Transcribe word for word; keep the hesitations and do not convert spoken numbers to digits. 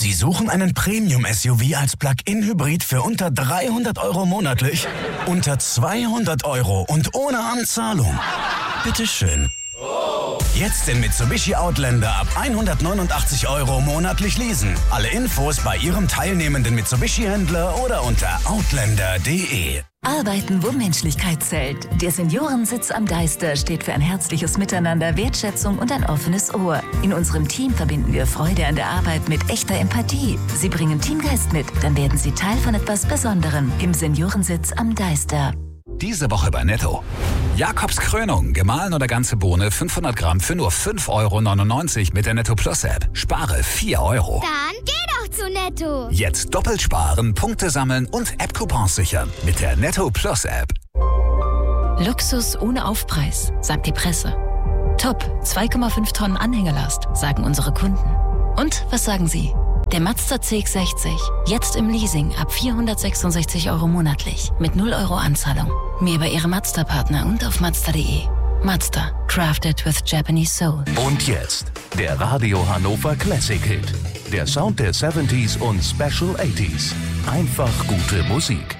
Sie suchen einen Premium-S U V als Plug-in-Hybrid für unter dreihundert Euro monatlich? Unter zweihundert Euro und ohne Anzahlung? Bitteschön. Jetzt den Mitsubishi Outlander ab hundertneunundachtzig Euro monatlich leasen. Alle Infos bei Ihrem teilnehmenden Mitsubishi-Händler oder unter outlander punkt de. Arbeiten, wo Menschlichkeit zählt. Der Seniorensitz am Deister steht für ein herzliches Miteinander, Wertschätzung und ein offenes Ohr. In unserem Team verbinden wir Freude an der Arbeit mit echter Empathie. Sie bringen Teamgeist mit, dann werden Sie Teil von etwas Besonderem im Seniorensitz am Deister. Diese Woche bei Netto. Jakobs Krönung, gemahlen oder ganze Bohne, fünfhundert Gramm für nur fünf Euro neunundneunzig mit der Netto Plus App. Spare vier Euro. Dann geh doch zu Netto. Jetzt doppelt sparen, Punkte sammeln und App-Coupons sichern mit der Netto Plus App. Luxus ohne Aufpreis, sagt die Presse. Top, zwei Komma fünf Tonnen Anhängelast, sagen unsere Kunden. Und was sagen Sie? Der Mazda C X sechzig, jetzt im Leasing ab vierhundertsechsundsechzig Euro monatlich mit null Euro Anzahlung. Mehr bei Ihrem Mazda-Partner und auf mazda punkt de. Mazda, crafted with Japanese soul. Und jetzt der Radio Hannover Classic Hit. Der Sound der siebziger und Special achtziger. Einfach gute Musik.